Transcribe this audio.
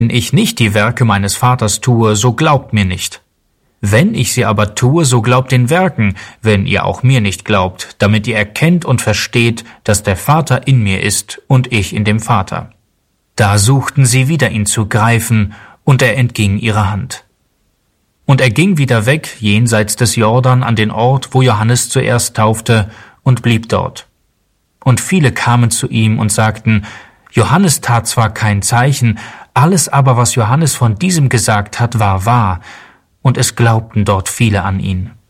Wenn ich nicht die Werke meines Vaters tue, so glaubt mir nicht. Wenn ich sie aber tue, so glaubt den Werken, wenn ihr auch mir nicht glaubt, damit ihr erkennt und versteht, dass der Vater in mir ist und ich in dem Vater. Da suchten sie wieder ihn zu greifen, und er entging ihrer Hand. Und er ging wieder weg, jenseits des Jordan, an den Ort, wo Johannes zuerst taufte, und blieb dort. Und viele kamen zu ihm und sagten, Johannes tat zwar kein Zeichen, alles aber, was Johannes von diesem gesagt hat, war wahr, und es glaubten dort viele an ihn.